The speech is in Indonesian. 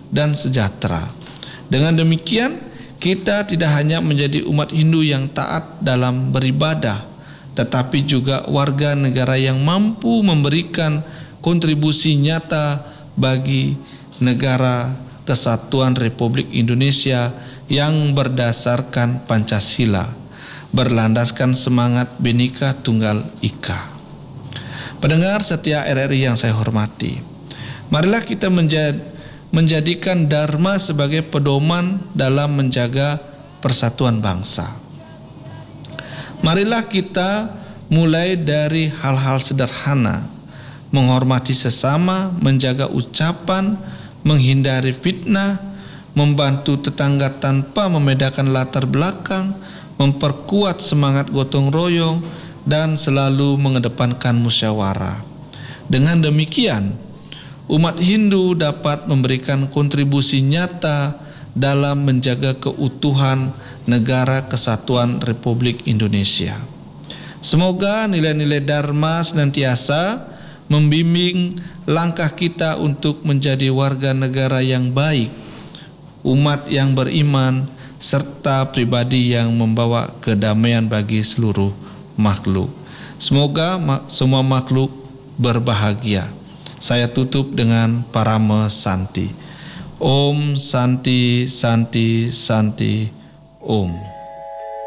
dan sejahtera. Dengan demikian, kita tidak hanya menjadi umat Hindu yang taat dalam beribadah, tetapi juga warga negara yang mampu memberikan kontribusi nyata bagi negara Kesatuan Republik Indonesia yang berdasarkan Pancasila, berlandaskan semangat Bhinneka Tunggal Ika. Pendengar setia RRI yang saya hormati, marilah kita menjadikan Dharma sebagai pedoman dalam menjaga persatuan bangsa. Marilah kita mulai dari hal-hal sederhana, menghormati sesama, menjaga ucapan, menghindari fitnah, membantu tetangga tanpa membedakan latar belakang, memperkuat semangat gotong royong, dan selalu mengedepankan musyawarah. Dengan demikian, umat Hindu dapat memberikan kontribusi nyata dalam menjaga keutuhan negara Kesatuan Republik Indonesia. Semoga nilai-nilai Dharma senantiasa membimbing langkah kita untuk menjadi warga negara yang baik, umat yang beriman, serta pribadi yang membawa kedamaian bagi seluruh makhluk. Semoga semua makhluk berbahagia. Saya tutup dengan Parama Santi. Om Santi Santi Santi Om.